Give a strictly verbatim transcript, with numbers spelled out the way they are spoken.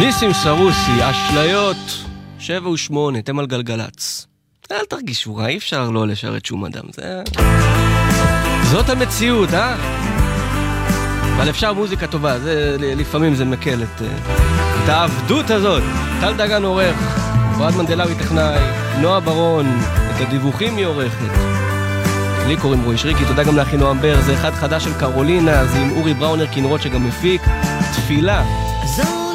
ניסים סרוסי, אשליות, שבע ושמונה, אתם על גלגלץ. אל תרגישו רע, אי אפשר לא לשרת שום אדם. זה... זאת המציאות, אה? אבל אפשר מוזיקה טובה, זה, לפעמים זה מקל את, את העבדות הזאת. טל דגן עורך, אוהד מנדלאוי טכנאי, נועה ברון, את הדיווחים היא עורכת. לי קוראים רועי שריקי, תודה גם לאחי נועם בר, זה אחד חדש של קרולינה, זה עם אורי בראונר כינורות שגם מפיק. תפילה.